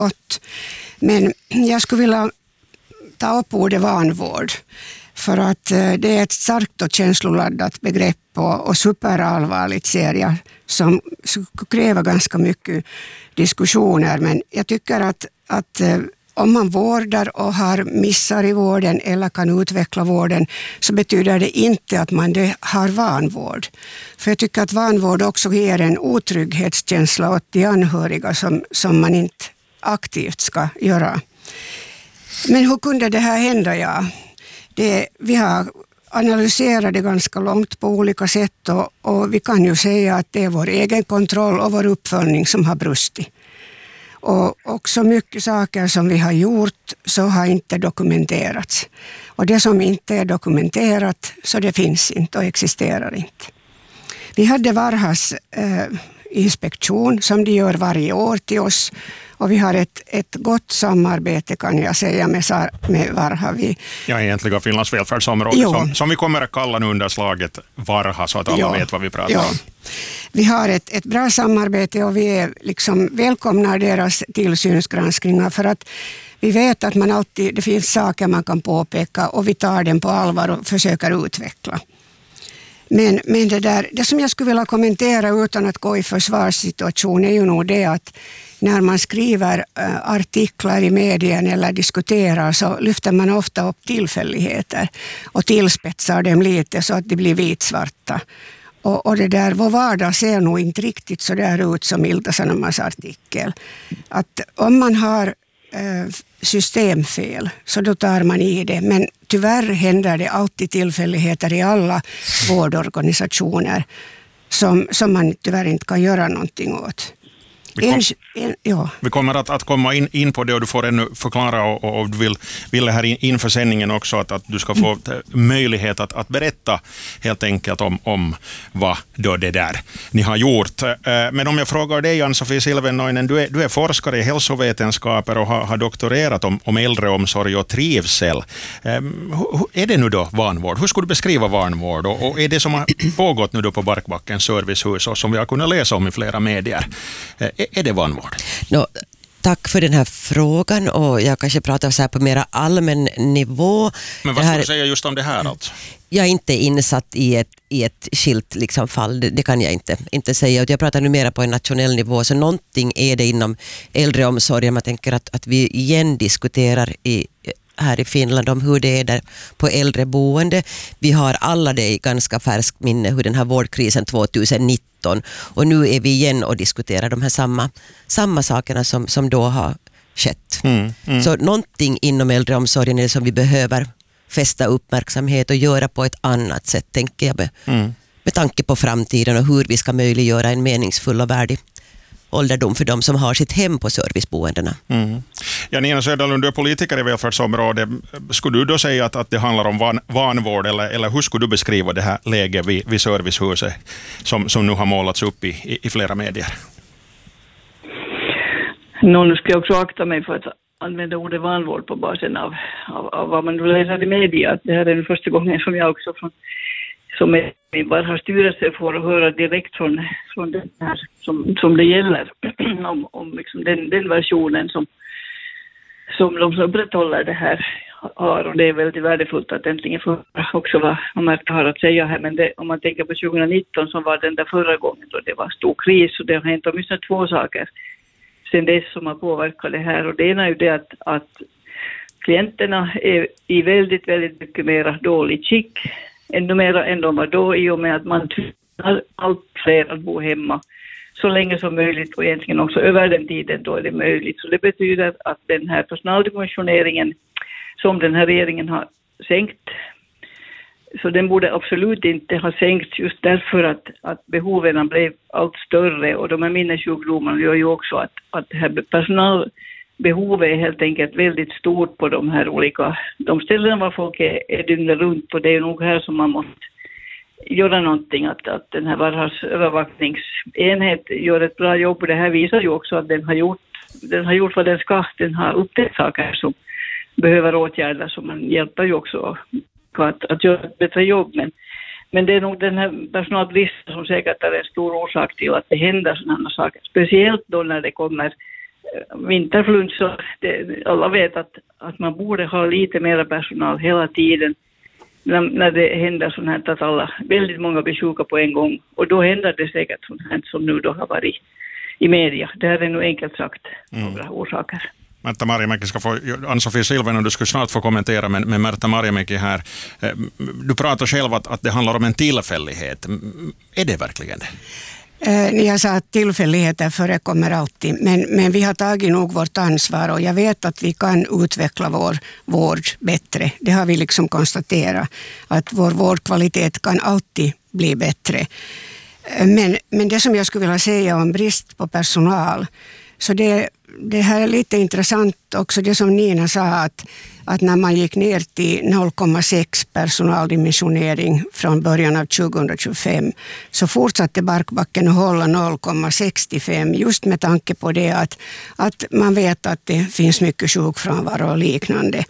gott. Men jag skulle vilja ta upp ordet vanvård. För att det är ett starkt och känsloladdat begrepp och superallvarligt ser jag, som kräver ganska mycket diskussioner. Men jag tycker att om man vårdar och har missar i vården eller kan utveckla vården, så betyder det inte att man har vanvård. För jag tycker att vanvård också ger en otrygghetskänsla åt de anhöriga som man inte aktivt ska göra. Men hur kunde det här hända? Ja, vi har analyserat det ganska långt på olika sätt och vi kan ju säga att det är vår egen kontroll och vår uppföljning som har brustit. Och också mycket saker som vi har gjort så har inte dokumenterats. Och det som inte är dokumenterat, så det finns inte och existerar inte. Vi hade Varhas inspektion som de gör varje år till oss. Och vi har ett gott samarbete, kan jag säga, med Varha. Egentligen Finlands välfärdsområde som vi kommer att kalla nu under slaget Varha, så att alla vet vad vi pratar om. Vi har ett bra samarbete och vi är liksom välkomnar deras tillsynsgranskningar, för att vi vet att det finns saker man kan påpeka och vi tar den på allvar och försöker utveckla. Men det som jag skulle vilja kommentera utan att gå i försvarssituation är ju nog det att när man skriver artiklar i medien eller diskuterar, så lyfter man ofta upp tillfälligheter och tillspetsar dem lite så att de blir vitsvarta. Och det där, vår vardag ser nog inte riktigt så där ut som Ilta Sanomas artikel. Att om man har systemfel så då tar man i det. Men tyvärr händer det alltid tillfälligheter i alla vårdorganisationer som man tyvärr inte kan göra någonting åt. Vi kommer att komma in på det, och du får ännu förklara och du vill här inför sändningen också att du ska få möjlighet att berätta helt enkelt om vad då det där ni har gjort. Men om jag frågar dig, Ann-Sofie Silvennoinen, du är forskare i hälsovetenskaper och har doktorerat om äldreomsorg och trivsel. Är det nu då vanvård? Hur skulle du beskriva vanvård? Och är det som har pågått nu då på Barkbackens servicehus och som vi har kunnat läsa om i flera medier? Är det vanvård? Tack för den här frågan, och jag kanske pratar så här på mera allmän nivå. Men vad ska du säga just om det här alltså? Jag är inte insatt i ett skilt liksom fall, det kan jag inte säga. Jag pratar nu mera på en nationell nivå, så någonting är det inom äldreomsorgen. Man tänker att vi igen diskuterar här i Finland om hur det är där på äldreboende. Vi har alla det i ganska färskt minne, hur den här vårdkrisen 2019, och nu är vi igen och diskuterar de här samma sakerna som då har skett. Så någonting inom äldreomsorgen är det som vi behöver fästa uppmärksamhet och göra på ett annat sätt, tänker jag, med tanke på framtiden och hur vi ska möjliggöra en meningsfull och värdig ålderdom för de som har sitt hem på serviceboendena. Nina Söderlund, du är politiker i välfärdsområdet. Skulle du då säga att det handlar om vanvård, eller hur skulle du beskriva det här läget vid servicehuset som nu har målats upp i flera medier? Nu ska jag också akta mig för att använda ordet vanvård på basen av vad man nu läser i media. Det här är den första gången som jag också som är bara styrelse får höra direkt från den här som det gäller om liksom den versionen som de som upprätthåller det här har, och det är väldigt värdefullt att äntligen få också vad Märta har att säga här. Men om man tänker på 2019 som var den där förra gången då det var stor kris, och det har hänt åtminstone två saker sen dess som har påverkat det här, och det ena är ju det att klienterna är i väldigt, väldigt mycket mer dåligt skick, ännu mer än de var då, i och med att man tvingar allt fler att bo hemma så länge som möjligt, och egentligen också över den tiden då är det möjligt. Så det betyder att den här personaldimensioneringen som den här regeringen har sänkt, så den borde absolut inte ha sänkts just därför att behoven blev allt större, och de här minnessjukdomarna gör ju också att det här personalbehovet är helt enkelt väldigt stort på de här de ställen var folk är dygnet runt, och det är nog här som man måste göra någonting, att den här Varhas övervakningsenhet gör ett bra jobb, och det här visar ju också att den har gjort vad den ska. Den har upptäckt saker som behöver åtgärder, som man hjälper ju också att göra ett bättre jobb. Men det är nog den här personalbristen som säkert är en stor orsak till att det händer sådana saker. Speciellt då när det kommer vinterfluns, alla vet att man borde ha lite mer personal hela tiden när det händer sånt här att väldigt många blir sjuka på en gång. Och då händer det säkert sånt här som nu då har varit i media. Det här är nog enkelt sagt några orsaker. Märta Marjamäki ska få, Ann-Sofie Silven, du skulle snart få kommentera, men Märta Marjamäki här, du pratar själv att det handlar om en tillfällighet. Är det verkligen det? Jag sa att tillfälligheter förekommer alltid, men vi har tagit nog vårt ansvar och jag vet att vi kan utveckla vår vård bättre. Det har vi liksom konstaterat, att vår vårdkvalitet kan alltid bli bättre. Men det som jag skulle vilja säga om brist på personal, så det här är lite intressant också det som Nina sa, att när man gick ner till 0,6 personaldimensionering från början av 2025 så fortsatte Barkbacken att hålla 0,65 just med tanke på det att man vet att det finns mycket sjukfrånvaro och liknande.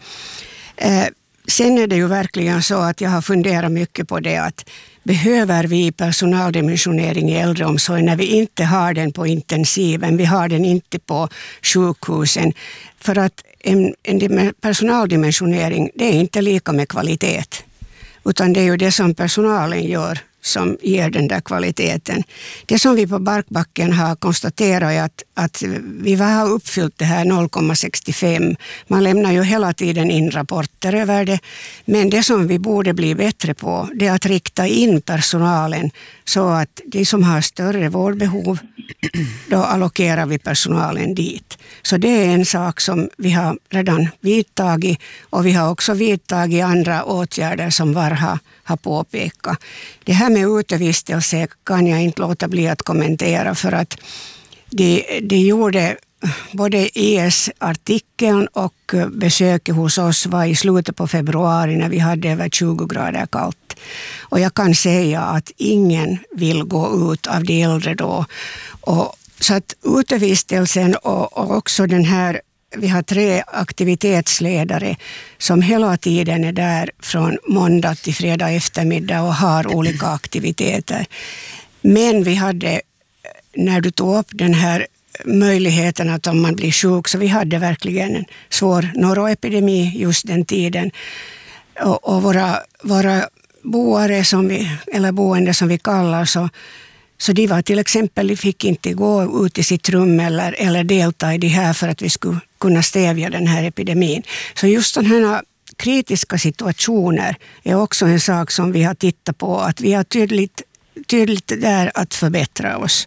Sen är det ju verkligen så att jag har funderat mycket på det, att behöver vi personaldimensionering i äldreomsorg när vi inte har den på intensiven, vi har den inte på sjukhusen. För att en personaldimensionering, det är inte lika med kvalitet, utan det är ju det som personalen gör som ger den där kvaliteten. Det som vi på Barkbacken har konstaterat är att vi har uppfyllt det här 0,65. Man lämnar ju hela tiden in rapporter över det. Men det som vi borde bli bättre på, det är att rikta in personalen så att de som har större vårdbehov, då allokerar vi personalen dit. Så det är en sak som vi har redan vidtagit, och vi har också vidtagit andra åtgärder som Varha har påpekat. Det här med utevistelse kan jag inte låta bli att kommentera, för att det gjorde både IS-artikeln och besöket hos oss var i slutet på februari när vi hade över 20 grader kallt. Och jag kan säga att ingen vill gå ut av de äldre då. Och så att utevistelsen och också den här, vi har 3 aktivitetsledare som hela tiden är där från måndag till fredag eftermiddag och har olika aktiviteter. Men vi hade, när du tog upp den här möjligheten att om man blir sjuk, så vi hade verkligen en svår noroepidemi just den tiden. Och våra boare eller boende som vi kallar, så de var till exempel, de fick inte gå ut i sitt rum eller delta i det här för att vi skulle kunna stävja den här epidemin. Så just den här kritiska situationer är också en sak som vi har tittat på, att vi har tydligt där att förbättra oss.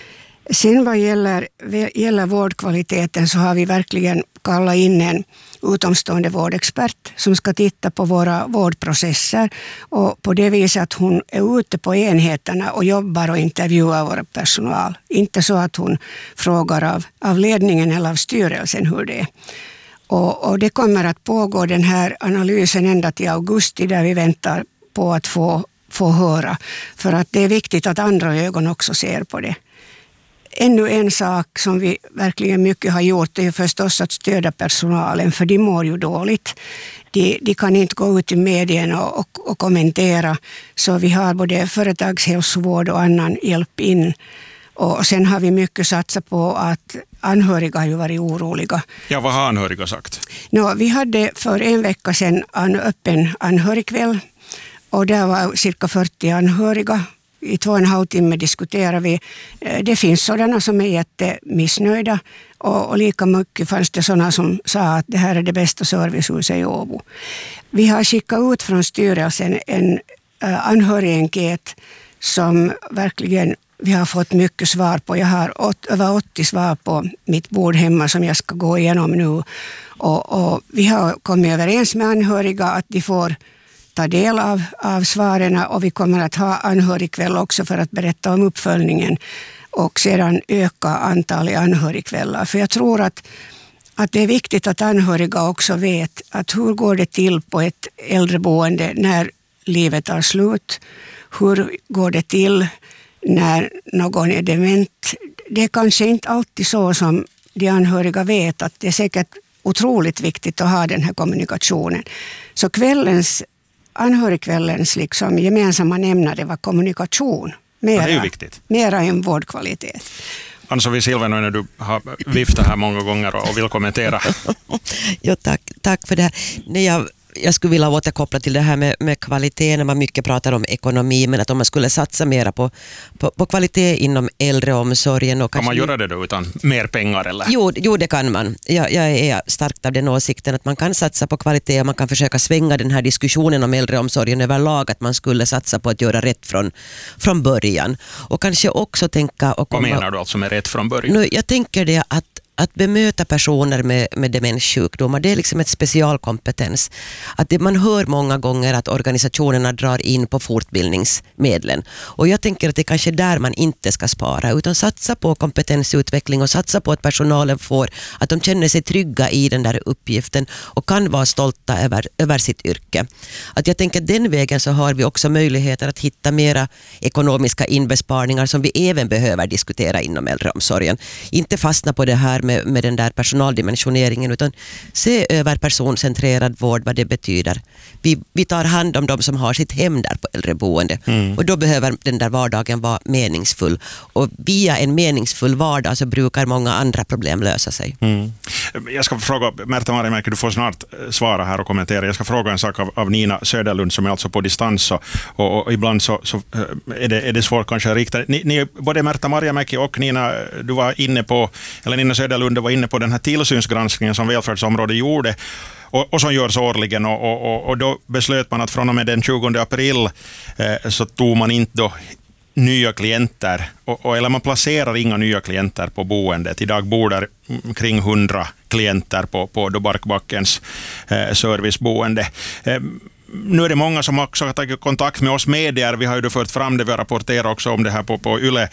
Sen vad gäller vårdkvaliteten så har vi verkligen kallat in en utomstående vårdexpert som ska titta på våra vårdprocesser, och på det viset att hon är ute på enheterna och jobbar och intervjuar vår personal. Inte så att hon frågar av ledningen eller av styrelsen hur det är. Och det kommer att pågå den här analysen ända till augusti, där vi väntar på att få höra. För att det är viktigt att andra ögon också ser på det. Ännu en sak som vi verkligen mycket har gjort är förstås att stödja personalen, för de mår ju dåligt. De kan inte gå ut i medierna och kommentera, så vi har både företagshälsovård och annan hjälp in. Och sen har vi mycket satsat på att anhöriga har ju varit oroliga. Ja, vad har anhöriga sagt? Vi hade för en vecka sedan en öppen anhörigkväll, och där var cirka 40 anhöriga. I 2,5 timmar diskuterar vi. Det finns sådana som är jättemissnöjda, och lika mycket fanns det sådana som sa att det här är det bästa servicehuset i Åbo. Vi har skickat ut från styrelsen en anhörigenkät som verkligen vi har fått mycket svar på. Jag har över 80 svar på mitt bord hemma som jag ska gå igenom nu. Och vi har kommit överens med anhöriga att de får ta del av svaren, och vi kommer att ha anhörigkväll också för att berätta om uppföljningen och sedan öka antalet anhörigkvällar. För jag tror att det är viktigt att anhöriga också vet att hur går det till på ett äldreboende när livet tar slut. Hur går det till när någon är dement? Det är kanske inte alltid så som de anhöriga vet, att det är säkert otroligt viktigt att ha den här kommunikationen. Så anhörigkvällens liksom gemensamma nämnare var kommunikation. Det är ju viktigt. Mera än vårdkvalitet. Ann-Sofie Silvenoinen, du har viftat här många gånger och vill kommentera. Jo, tack för det här. Jag skulle vilja återkoppla till det här med kvalitet när man mycket pratar om ekonomi, men att om man skulle satsa mera på kvalitet inom äldreomsorgen. Och kan man göra det då utan mer pengar? Eller? Jo, det kan man. Jag är starkt av den åsikten att man kan satsa på kvalitet och man kan försöka svänga den här diskussionen om äldreomsorgen överlag, att man skulle satsa på att göra rätt från början. Och kanske också tänka... Vad menar du alltså med rätt från början? Jag tänker det att bemöta personer med demenssjukdomar, det är liksom ett specialkompetens. Man hör många gånger att organisationerna drar in på fortbildningsmedlen. Och jag tänker att det är kanske där man inte ska spara, utan satsa på kompetensutveckling och satsa på att personalen att de känner sig trygga i den där uppgiften och kan vara stolta över sitt yrke. Att jag tänker att den vägen så har vi också möjligheter att hitta mera ekonomiska inbesparingar som vi även behöver diskutera inom äldreomsorgen. Inte fastna på det här med den där personaldimensioneringen, utan se över personcentrerad vård, vad det betyder. Vi tar hand om de som har sitt hem där på äldreboende och då behöver den där vardagen vara meningsfull, och via en meningsfull vardag så brukar många andra problem lösa sig. Jag ska fråga, Märta Marimäki, du får snart svara här och kommentera. Jag ska fråga en sak av Nina Söderlund som är alltså på distans och ibland så är det svårt kanske att rikta. Ni, både Märta Marimäki och Nina, du var inne på, eller Nina Söderlund var inne på den här tillsynsgranskningen som välfärdsområdet gjorde och som görs årligen, och då beslöt man att från och med den 20 april så tog man inte då nya klienter, eller man placerar inga nya klienter på boendet. Idag bor där kring 100 klienter på då Barkbackens serviceboende. Nu är det många som också har tagit kontakt med oss medier. Vi har ju då fört fram det, vi har rapporterat också om det här på Yle.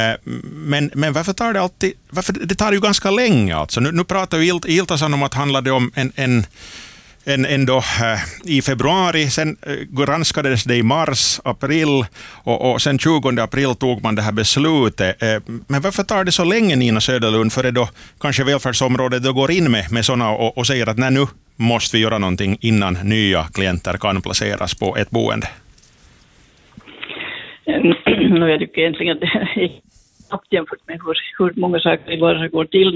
Men varför tar det alltid... det tar ju ganska länge alltså. Nu pratar ju Ilta-San om att handlade om en då i februari, sen granskades det i mars, april och sen 20 april tog man det här beslutet. Men varför tar det så länge, Nina Söderlund, för det då kanske välfärdsområdet då går in med sådana och säger att nej, nu måste vi göra någonting innan nya klienter kan placeras på ett boende? Jag tycker egentligen att det är knappt jämfört med hur många saker i varje går till,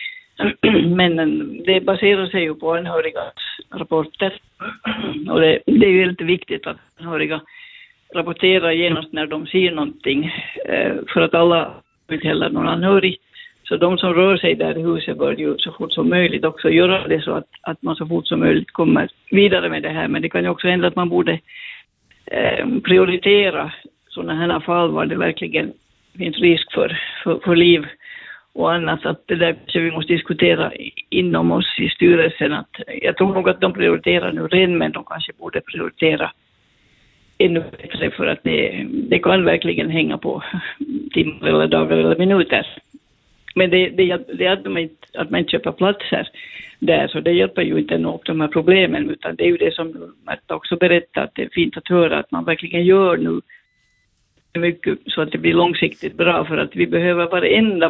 men det baserar sig ju på anhörigas rapporter, och det är ju väldigt viktigt att anhöriga rapporterar genast när de ser någonting, för att alla vill heller någon anhörig. Så de som rör sig där i huset bör ju så fort som möjligt också göra det, så att man så fort som möjligt kommer vidare med det här. Men det kan ju också hända att man borde prioritera sådana här fall var det verkligen finns risk för liv och annat. Att det där så vi måste diskutera inom oss i styrelsen. Att jag tror nog att de prioriterar nu redan, men de kanske borde prioritera ännu bättre, för att det kan verkligen hänga på timmar eller dagar eller minuter. Men det att man inte köper platser där, så det hjälper ju inte nog de här problemen, utan det är ju det som Märta också berättar, att det är fint att höra att man verkligen gör nu mycket så att det blir långsiktigt bra, för att vi behöver varenda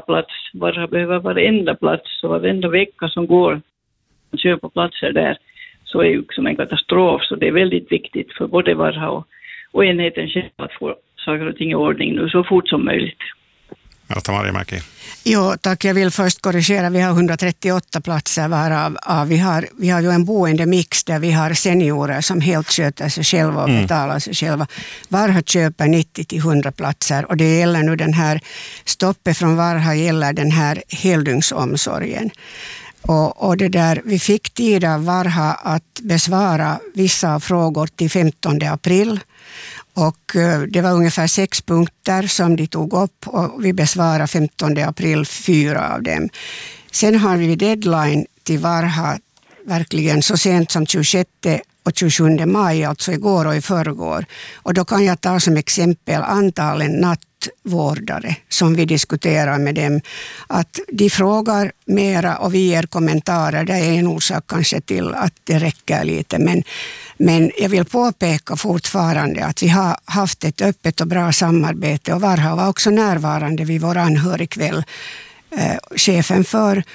plats och varenda vecka som går att köpa platser där, så är ju som en katastrof. Så det är väldigt viktigt för både Varha och enheten själv att få saker och ting i ordning nu så fort som möjligt. Märta Marimäki. Jo, tack. Jag vill först korrigera. Vi har 138 platser varav vi har ju en boendemix där vi har seniorer som helt sköter sig själva och betalar sig själva. Varha köper 90-100 platser, och det gäller nu den här stoppet från Varha gäller den här heldygnsomsorgen. Och det där, vi fick tid av Varha att besvara vissa frågor till 15 april. Och det var ungefär 6 punkter som de tog upp, och vi besvarade 15 april 4 av dem. Sen har vi deadline till Varha verkligen så sent som 26 och 27 maj, alltså igår och i förrgår. Och då kan jag ta som exempel antalet nattvårdare som vi diskuterar med dem. Att de frågar mera och vi ger kommentarer. Det är en orsak kanske till att det räcker lite. Men jag vill påpeka fortfarande att vi har haft ett öppet och bra samarbete, och Varha var också närvarande vid vår anhörigkväll. Chefen för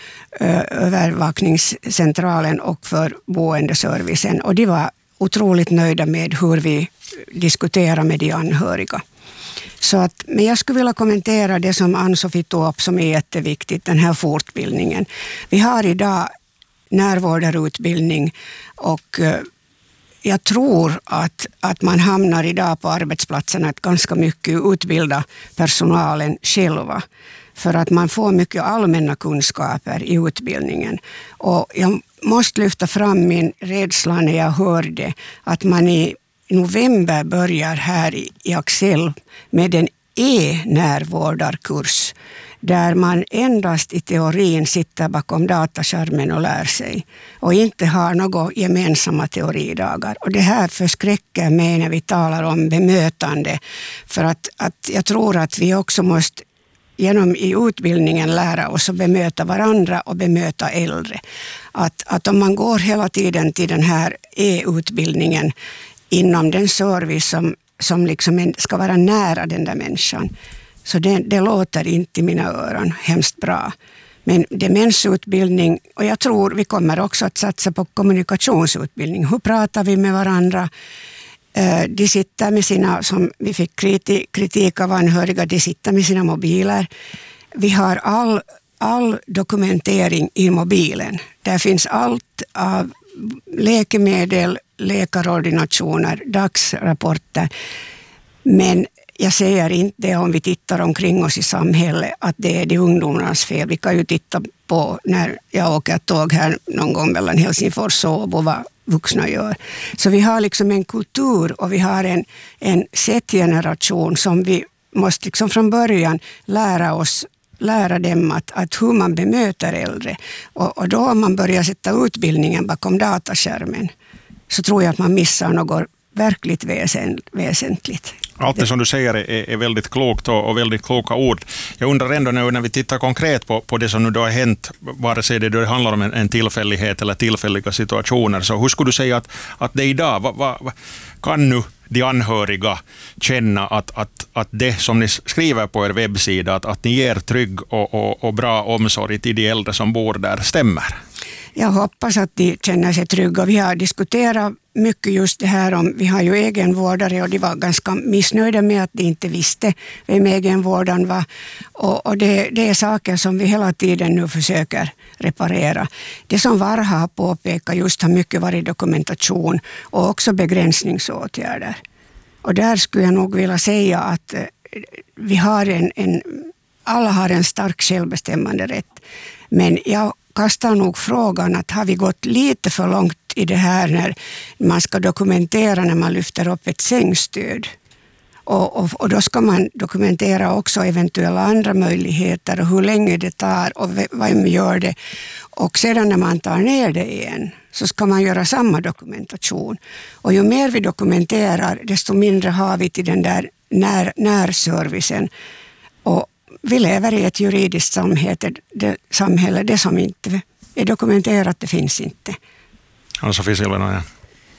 övervakningscentralen och för boendeservicen, och de var otroligt nöjda med hur vi diskuterar med de anhöriga. Men jag skulle vilja kommentera det som Ann-Sofie tog upp som är jätteviktigt, den här fortbildningen. Vi har idag närvårdarutbildning och jag tror att man hamnar idag på arbetsplatserna att ganska mycket utbilda personalen själva. För att man får mycket allmänna kunskaper i utbildningen. Och jag måste lyfta fram min rädsla när jag hörde att man i november börjar här i Axel med en e-närvårdarkurs där man endast i teorin sitter bakom dataskärmen och lär sig och inte har några gemensamma teoridagar. Och det här förskräcker mig när vi talar om bemötande, för att jag tror att vi också måste genom i utbildningen lära oss att bemöta varandra och bemöta äldre. Att om man går hela tiden till den här e-utbildningen inom den service som liksom ska vara nära den där människan, så det låter inte i mina öron hemskt bra. Men demensutbildning, och jag tror vi kommer också att satsa på kommunikationsutbildning. Hur pratar vi med varandra? De sitter med sina, som vi fick kritik av anhöriga, de sitter med sina mobiler. Vi har all dokumentering i mobilen. Där finns allt av läkemedel, läkarordinationer, dagsrapporter. Men jag säger inte, om vi tittar omkring oss i samhället, att det är de ungdomarnas fel. Vi kan ju titta på när jag åker tåg här någon gång mellan Helsingfors och Åbo, vad vuxna gör. Så vi har liksom en kultur och vi har en sättgeneration som vi måste liksom från början lära dem att hur man bemöter äldre. Och då om man börjar sätta utbildningen bakom dataskärmen, så tror jag att man missar något verkligt väsentligt. Allt det som du säger är väldigt klokt och väldigt kloka ord. Jag undrar ändå nu när vi tittar konkret på det som nu då har hänt, vare sig det handlar om en tillfällighet eller tillfälliga situationer, så hur skulle du säga att det idag, kan nu de anhöriga känna att det som ni skriver på er webbsida, att ni ger trygg och bra omsorg till de äldre som bor där, stämmer? Jag hoppas att de känner sig trygga. Vi har diskuterat mycket just det här om, vi har ju egenvårdare och de var ganska missnöjda med att de inte visste vem egenvårdaren var. Och det är saker som vi hela tiden nu försöker reparera. Det som Varha har påpekat just har mycket varit dokumentation och också begränsningsåtgärder. Och där skulle jag nog vilja säga att vi har alla har en stark självbestämmande rätt. Men jag kastar nog frågan att har vi gått lite för långt i det här när man ska dokumentera när man lyfter upp ett sängstöd. Och då ska man dokumentera också eventuella andra möjligheter och hur länge det tar och vem gör det. Och sedan när man tar ner det igen så ska man göra samma dokumentation. Och ju mer vi dokumenterar, desto mindre har vi till den där närservicen. Och vi lever i ett juridiskt samhälle. Det som inte är dokumenterat, det finns inte. Ann-Sofie Silvenoja. Ja.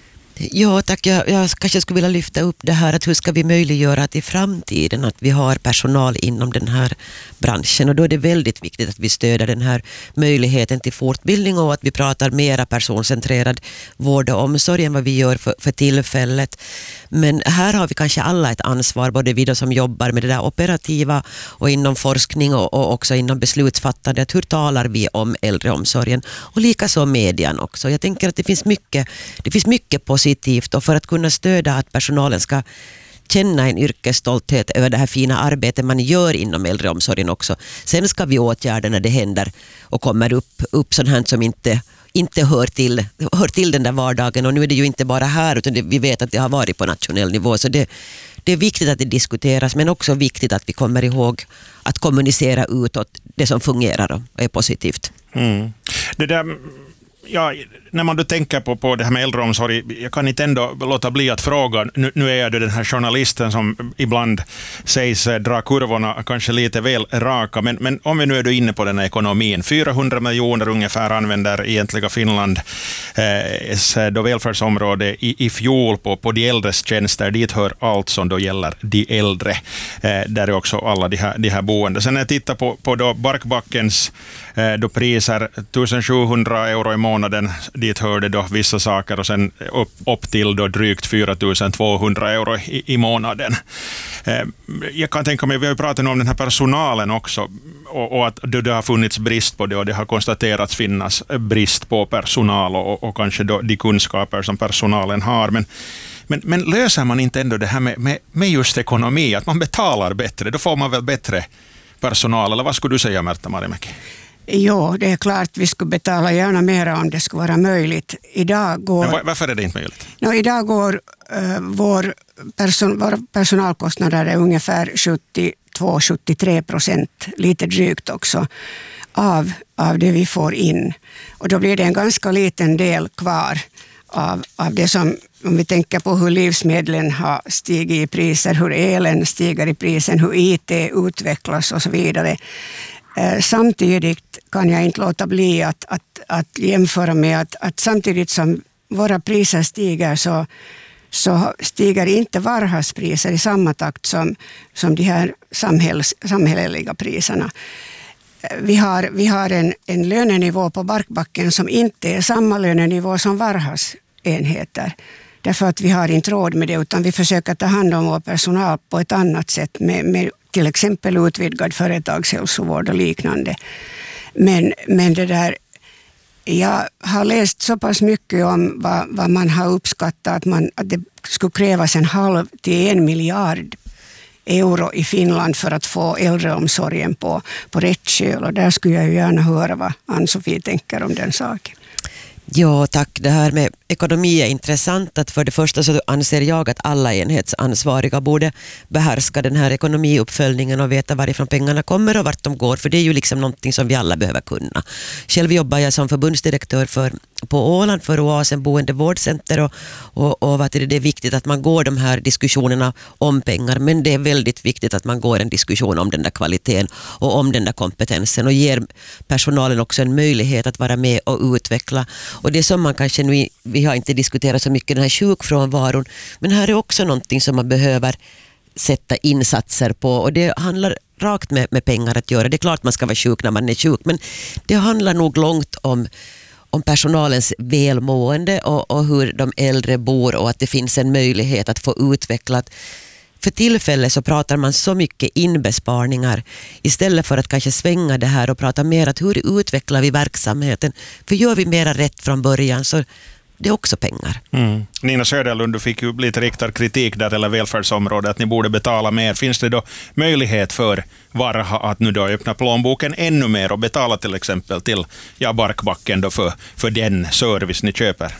Ja, tack. Jag kanske skulle vilja lyfta upp det här att hur ska vi möjliggöra att i framtiden att vi har personal inom den här branschen, och då är det väldigt viktigt att vi stöder den här möjligheten till fortbildning och att vi pratar mera personcentrerad vård och omsorg än vad vi gör för tillfället. Men här har vi kanske alla ett ansvar, både vi som jobbar med det där operativa och inom forskning och också inom beslutsfattande, att hur talar vi om äldreomsorgen och likaså median också. Jag tänker att det finns mycket positivt, och för att kunna stödja att personalen ska känna en yrkesstolthet över det här fina arbetet man gör inom äldreomsorgen också. Sen ska vi åtgärda när det händer och kommer upp sånt här som inte hör till den där vardagen. Och nu är det ju inte bara här, utan vi vet att det har varit på nationell nivå. Så det är viktigt att det diskuteras, men också viktigt att vi kommer ihåg att kommunicera utåt det som fungerar och är positivt. Mm. Det där... Ja, när man då tänker på det här med äldreomsorg, jag kan inte ändå låta bli att fråga, nu är jag den här journalisten som ibland sägs dra kurvorna kanske lite väl raka, men om vi nu är då inne på den här ekonomin, 400 miljoner ungefär använder egentliga Finland då välfärdsområde i fjol på de äldres tjänster, dit hör allt som då gäller de äldre, där är också alla de här boende. Sen när jag tittar på då Barkbackens då priser 1700 euro i månaden, dit hörde då vissa saker och sen upp till då drygt 4 200 euro i månaden. Jag kan tänka mig, vi har ju pratat om den här personalen också och att det har funnits brist på det och det har konstaterats finnas brist på personal och kanske då de kunskaper som personalen har. Men löser man inte ändå det här med just ekonomi, att man betalar bättre, då får man väl bättre personal, eller vad skulle du säga, Märta Marimäki? Jo, det är klart vi skulle betala gärna mer om det skulle vara möjligt. Men varför är det inte möjligt? Idag går våra personalkostnader är ungefär 72-73%, lite drygt också, av det vi får in. Och då blir det en ganska liten del kvar av det som, om vi tänker på hur livsmedlen har stigit i priser, hur elen stiger i prisen, hur IT utvecklas och så vidare. Samtidigt kan jag inte låta bli att jämföra med att samtidigt som våra priser stiger så stiger inte Varhas priser i samma takt som de här samhälleliga priserna. Vi har en lönenivå på Barkbacken som inte är samma lönenivå som Varhas enheter. Därför att vi har inte råd med det, utan vi försöker ta hand om vår personal på ett annat sätt med till exempel utvidgad företagshälsovård och liknande. Men det där, jag har läst så pass mycket om vad man har uppskattat att det skulle krävas 0,5 till 1 miljard euro i Finland för att få äldreomsorgen på rätt köl. Och där skulle jag ju gärna höra vad Ann-Sofie tänker om den saken. Ja, tack. Det här med ekonomi är intressant. Att för det första så anser jag att alla enhetsansvariga borde behärska den här ekonomiuppföljningen och veta varifrån pengarna kommer och vart de går. För det är ju liksom någonting som vi alla behöver kunna. Själv jobbar jag som förbundsdirektör på Åland för Oasen boende vårdcenter och det är viktigt att man går de här diskussionerna om pengar, men det är väldigt viktigt att man går en diskussion om den där kvaliteten och om den där kompetensen och ger personalen också en möjlighet att vara med och utveckla. Och det som man kanske nu, vi har inte diskuterat så mycket den här sjukfrånvaron, men här är också någonting som man behöver sätta insatser på, och det handlar rakt med pengar att göra. Det är klart man ska vara sjuk när man är sjuk, men det handlar nog långt om personalens välmående och hur de äldre bor och att det finns en möjlighet att få utvecklat. För tillfället så pratar man så mycket inbesparningar istället för att kanske svänga det här och prata mer att hur utvecklar vi verksamheten. För gör vi mera rätt från början så det är också pengar. Mm. Nina Söderlund, du fick ju lite riktad kritik där eller välfärdsområdet att ni borde betala mer. Finns det då möjlighet för Varha att nu då öppna plånboken ännu mer och betala till exempel till Barkbacken då för den service ni köper?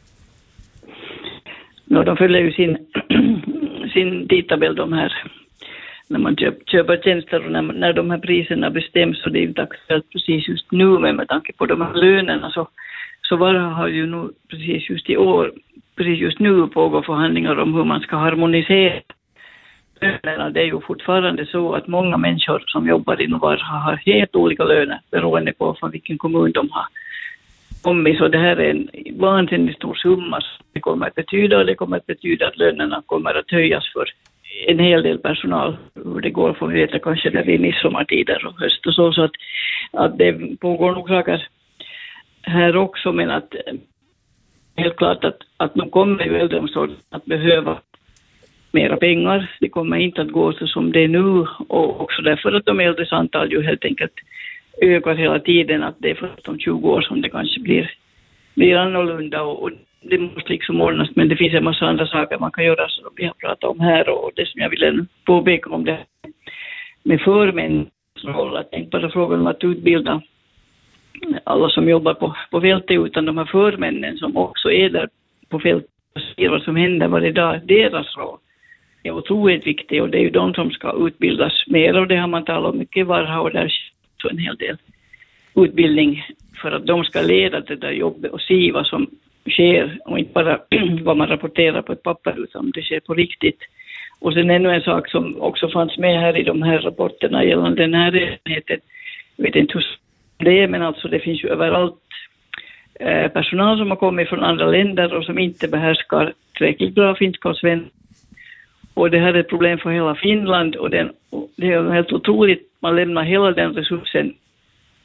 Ja, de följer ju sin tidtabell de här när man köper tjänster och när de här priserna bestäms, så det är inte aktuellt precis just nu, men med tanke på de här lönerna så Varha har ju nu precis just nu pågår förhandlingar om hur man ska harmonisera lönerna. Det är ju fortfarande så att många människor som jobbar inom Varha har helt olika löner beroende på från vilken kommun de har kommit. Så det här är en vansinnigt stor summa. Det kommer att betyda att lönerna kommer att höjas för en hel del personal. Hur det går får vi veta kanske när det är midsommartider och höst och så att det pågår nog saker här också, men att helt klart att nu kommer ju äldreomsorgen att behöva mera pengar. Det kommer inte att gå så som det är nu, och också därför att de äldres antal ju helt enkelt ökar hela tiden, att det är först om 20 år som det kanske blir annorlunda och det måste liksom ordnas, men det finns en massa andra saker man kan göra som vi har pratat om här, och det som jag vill påpeka om det med förmännens roll, att inte bara frågan om att utbilda alla som jobbar på fältet, utan de här förmännen som också är där på fältet och ser vad som händer varje dag. Deras roll är otroligt viktig, och det är ju de som ska utbildas mer, och det har man talat om mycket i Varha, och där så en hel del utbildning för att de ska leda det där jobbet och se vad som sker, och inte bara vad man rapporterar på ett papper, utan det sker på riktigt. Och sen ännu en sak som också fanns med här i de här rapporterna gällande den här enheten, jag vet inte hur det är, men alltså det finns ju överallt personal som har kommit från andra länder och som inte behärskar tillräckligt bra finska och svenska. Och det här är ett problem för hela Finland, och det är helt otroligt. Man lämnar hela den resursen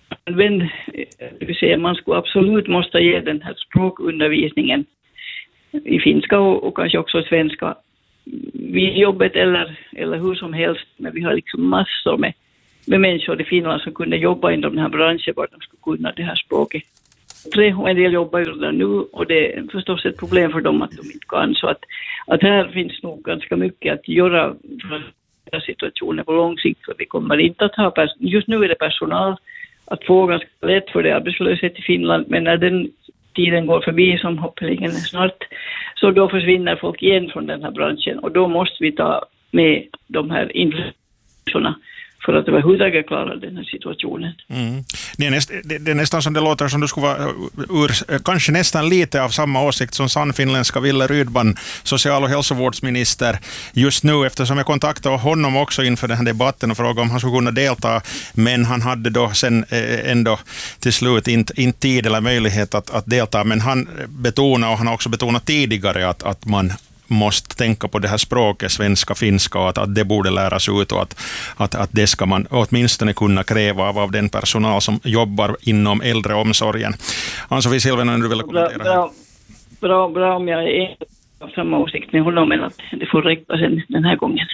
man skulle absolut måste ge den här språkundervisningen i finska och kanske också svenska vid jobbet eller hur som helst. Men vi har liksom massor med människor i Finland som kunde jobba inom den här branschen var de skulle kunna det här språket. Och en del jobbar ju redan nu och det är förstås ett problem för dem att de inte kan. Så att här finns nog ganska mycket att göra för situationen på lång sikt. För vi kommer inte att ha, just nu är det personal att få ganska lätt för det arbetslöshet i Finland. Men när den tiden går förbi som hoppeligen är snart så då försvinner folk igen från den här branschen. Och då måste vi ta med de här inflytelserna för att överhuvudtaget klara den här situationen. Mm. Det är nästan som det låter som du skulle vara kanske nästan lite av samma åsikt som sannfinländska Ville Rydman, social- och hälsovårdsminister just nu, eftersom jag kontaktade honom också inför den här debatten och frågade om han skulle kunna delta, men han hade då sen ändå till slut inte tid eller möjlighet att delta, men han betonar, och han har också betonat tidigare att man måste tänka på det här språket, svenska, finska, och att det borde läras ut och att det ska man åtminstone kunna kräva av den personal som jobbar inom äldreomsorgen. Ann-Sofie Silvenen, du vill kommentera? Bra om jag är av samma åsikt med honom, men att det får räcka sen den här gången.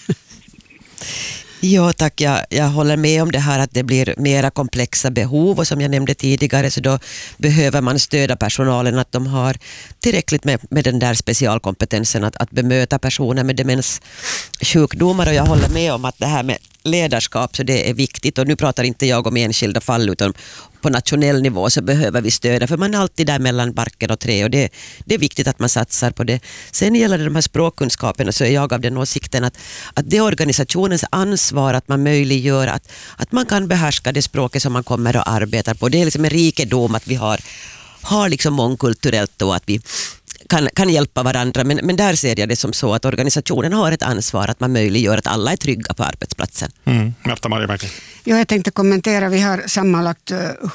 Ja, tack. Jag håller med om det här att det blir mera komplexa behov och som jag nämnde tidigare så då behöver man stödja personalen att de har tillräckligt med den där specialkompetensen att bemöta personer med demenssjukdomar, och jag håller med om att det här med ledarskap så det är viktigt, och nu pratar inte jag om enskilda fall utan på nationell nivå så behöver vi stödja, för man är alltid där mellan barken och trä, och det är viktigt att man satsar på det. Sen gäller det de här språkkunskaperna så är jag av den åsikten att det är organisationens ansvar att man möjliggör att man kan behärska det språket som man kommer och arbetar på. Det är liksom en rikedom att vi har liksom mångkulturellt och att vi kan hjälpa varandra, men där ser jag det som så att organisationen har ett ansvar att man möjliggör att alla är trygga på arbetsplatsen. Ja, jag tänkte kommentera, vi har sammanlagt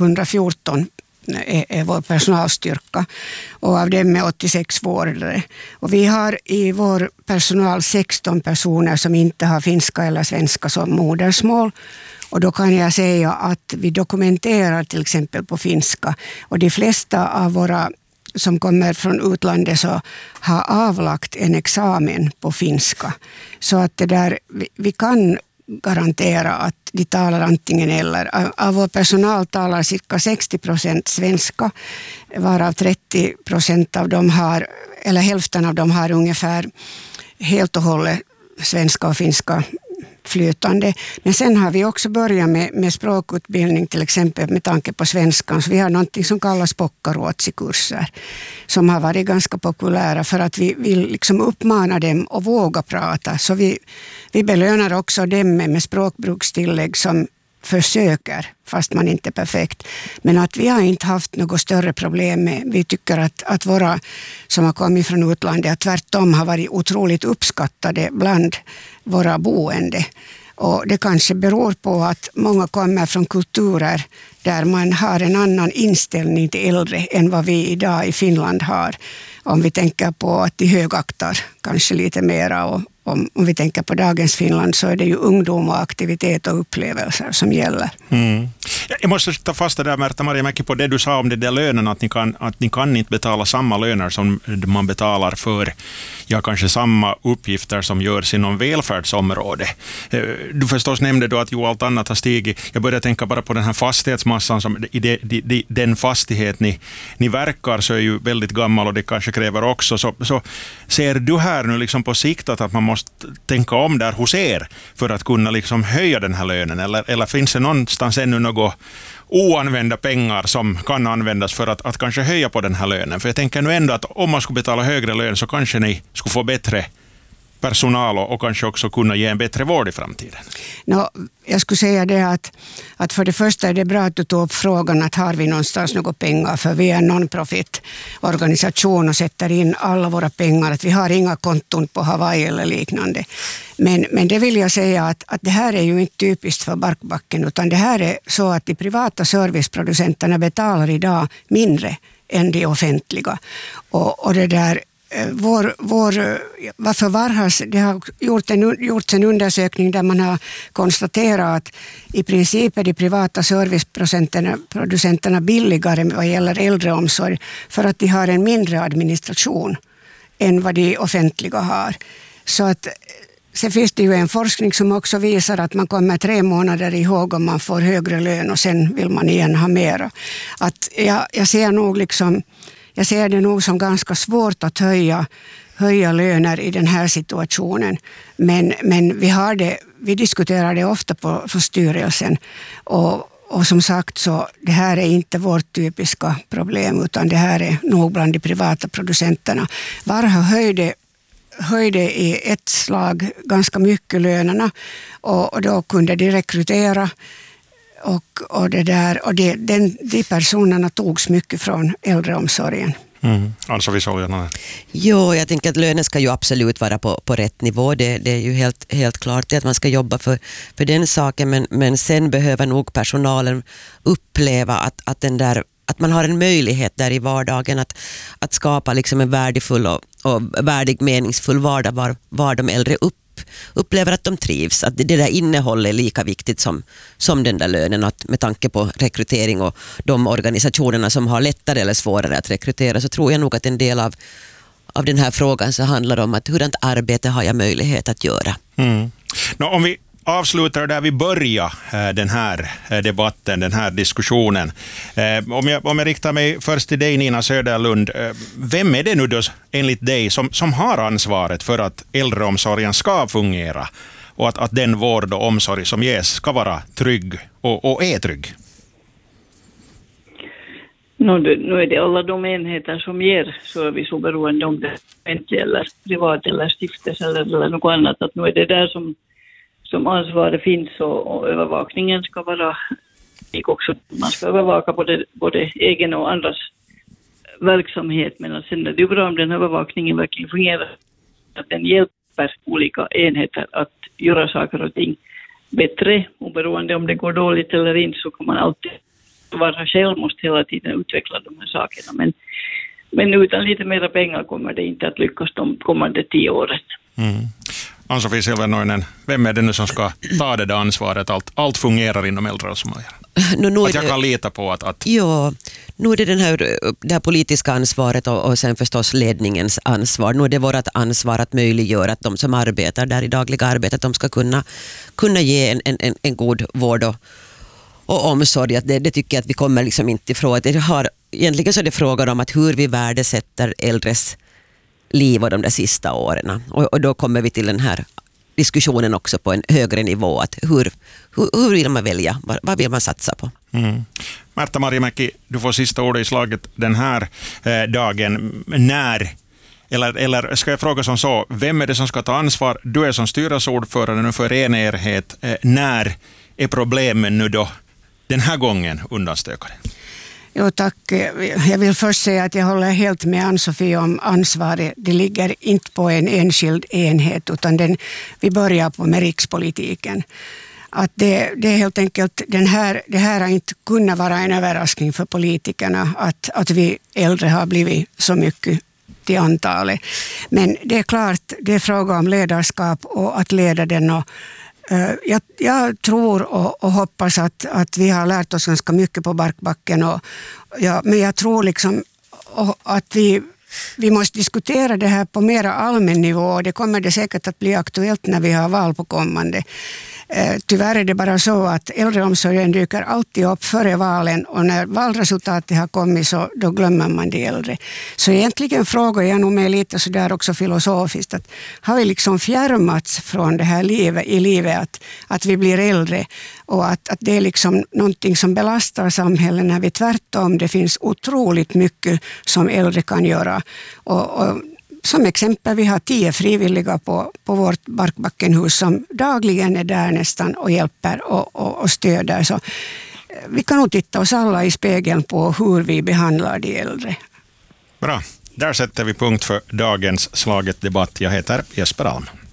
114 är vår personalstyrka och av dem är 86 vårdare. Och vi har i vår personal 16 personer som inte har finska eller svenska som modersmål. Och då kan jag säga att vi dokumenterar till exempel på finska, och de flesta av våra som kommer från utlandet så har avlagt en examen på finska. Så att det där, vi kan garantera att de talar antingen eller. Av vår personal talar cirka 60% svenska, varav 30% av dem har, eller hälften av dem har ungefär helt och hållet svenska och finska flytande. Men sen har vi också börjat med språkutbildning till exempel med tanke på svenskan. Så vi har någonting som kallas pokkaruotsikurser som har varit ganska populära för att vi vill liksom uppmana dem att våga prata. Så vi belönar också dem med språkbrukstillägg som försöker, fast man inte är perfekt. Men att vi har inte haft något större problem med. Vi tycker att våra som har kommit från utlandet tvärtom har varit otroligt uppskattade bland våra boende. Och det kanske beror på att många kommer från kulturer där man har en annan inställning till äldre än vad vi idag i Finland har. Om vi tänker på att de högaktar kanske lite mera, och om vi tänker på dagens Finland så är det ju ungdom och aktivitet och upplevelser som gäller. Mm. Jag måste ta fast det där, Märta-Maria Mäki, på det du sa om det där lönen, att ni kan inte betala samma löner som man betalar för kanske samma uppgifter som görs inom välfärdsområde. Du förstås nämnde då att allt annat har stigit. Jag började tänka bara på den här fastighetsmassan som i den fastighet ni verkar så är ju väldigt gammal och det kanske kräver också. Så ser du här nu liksom på sikt att man måste tänka om där hos er för att kunna liksom höja den här lönen, eller finns det någonstans ännu något oanvända pengar som kan användas för att kanske höja på den här lönen? För jag tänker nu ändå att om man skulle betala högre lön så kanske ni skulle få bättre personal och kanske också kunna ge en bättre vård i framtiden. Jag skulle säga det att för det första är det bra att du tog upp frågan att har vi någonstans något pengar, för vi är en non-profit organisation och sätter in alla våra pengar, att vi har inga konton på Hawaii eller liknande. Men det vill jag säga att det här är ju inte typiskt för Barkbacken, utan det här är så att de privata serviceproducenterna betalar idag mindre än de offentliga. Och det där varför Varhas, det har gjorts en undersökning där man har konstaterat att i princip är de privata serviceproducenterna billigare vad gäller äldreomsorg för att de har en mindre administration än vad de offentliga har. Så att sen finns det ju en forskning som också visar att man kommer 3 månader ihåg om man får högre lön och sen vill man igen ha mera. Att jag ser det nog som ganska svårt att höja löner i den här situationen. Men vi diskuterar det ofta på styrelsen och som sagt så det här är inte vårt typiska problem utan det här är nog bland de privata producenterna. Varha höjde i ett slag ganska mycket lönerna och då kunde de rekrytera och de personerna togs mycket från äldreomsorgen. Alltså vi såg det. Jo, jag tänker att lönen ska ju absolut vara på rätt nivå. Det är ju helt klart att man ska jobba för den saken, men sen behöver nog personalen uppleva att man har en möjlighet där i vardagen att skapa liksom en värdefull och värdig, meningsfull vardag var de äldre upplever att de trivs. Att det där innehållet är lika viktigt som den där lönen. Att med tanke på rekrytering och de organisationerna som har lättare eller svårare att rekrytera så tror jag nog att en del av den här frågan så handlar om att hurdant arbete har jag möjlighet att göra. Om vi avslutar där vi börjar den här debatten, den här diskussionen. Om jag riktar mig först till dig, Nina Söderlund. Vem är det nu då enligt dig som har ansvaret för att äldreomsorgen ska fungera och att den vård och omsorg som ges ska vara trygg och är trygg? Nu är det alla de enheter som ger service oberoende om det är offentlig eller privat eller stiftelse eller något annat. Att nu är det där som ansvaret finns och övervakningen ska vara också. Man ska övervaka både egen och andras verksamhet, men sen är det bra om den övervakningen verkligen fungerar. Att den hjälper olika enheter att göra saker och ting bättre. Oberoende om det går dåligt eller inte så kan man alltid vara själv, måste hela tiden utveckla de här sakerna. Men utan lite mer pengar kommer det inte att lyckas de kommande 10 åren. Ann-Sofie Silvennoinen, vem är det nu som ska ta det där ansvaret? Allt fungerar inom äldreomsorgen. Att jag kan lita på att... Ja, nu är det det här politiska ansvaret och sen förstås ledningens ansvar. Nu är det vårt ansvar att möjliggöra att de som arbetar där i dagliga arbetet, de ska kunna ge en god vård och omsorg. Det tycker jag att vi kommer liksom inte ifrån. Egentligen så är det frågan om att hur vi värdesätter äldres liv och de där sista åren. Och då kommer vi till den här diskussionen också på en högre nivå. Att hur vill man välja? Vad vill man satsa på? Märta Marjamäki, du får sista ordet i slaget den här dagen. Eller ska jag fråga som så, vem är det som ska ta ansvar? Du är som styrelseordförande nu för en enhet. När är problemen nu då den här gången undanstökade? Jo, tack. Jag vill först säga att jag håller helt med Ann-Sofie om ansvaret. Det ligger inte på en enskild enhet utan vi börjar med rikspolitiken. Att det är helt enkelt det här har inte kunnat vara en överraskning för politikerna att vi äldre har blivit så mycket till antalet. Men det är klart, det är fråga om ledarskap och att leda den och jag tror och hoppas att vi har lärt oss ganska mycket på Barkbacken. Men jag tror liksom att vi måste diskutera det här på mer allmän nivå. Det kommer det säkert att bli aktuellt när vi har val på kommande. Tyvärr är det bara så att äldreomsorgen dyker alltid upp före valen och när valresultatet har kommit så då glömmer man de äldre. Så egentligen frågar jag nog mig lite så där också filosofiskt att har vi liksom fjärmats från det här livet att vi blir äldre och att det är liksom någonting som belastar samhället när vi tvärtom det finns otroligt mycket som äldre kan göra och som exempel, vi har 10 frivilliga på vårt Barkbackenhus som dagligen är där nästan och hjälper och stöder. Så vi kan nog titta oss alla i spegeln på hur vi behandlar de äldre. Bra, där sätter vi punkt för dagens Slaget debatt. Jag heter Jesper Alm.